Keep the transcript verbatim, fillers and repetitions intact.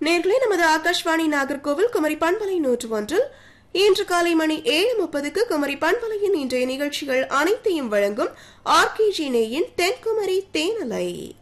நேர்களே, நமது ஆகாஷ்வாணி நாகர்கோவில் குமரி பண்பலை நூற்று ஒன்றில் இன்று காலை மணி ஏழு முப்பதுக்கு குமரி பண்பலையின் இன்றைய நிகழ்ச்சிகள் அனைத்தையும் வழங்கும் ஆர் கே ஜி நேயின் தென்குமரி தேனலை.